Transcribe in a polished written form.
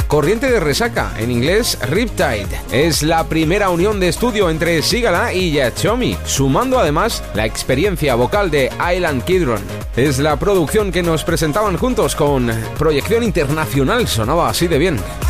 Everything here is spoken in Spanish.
Corriente de resaca, en inglés Riptide. Es la primera unión de estudio entre Sigala y Yachomi, sumando además la experiencia vocal de Island Kidron. Es la producción que nos presentaban juntos con proyección internacional, sonaba así de bien.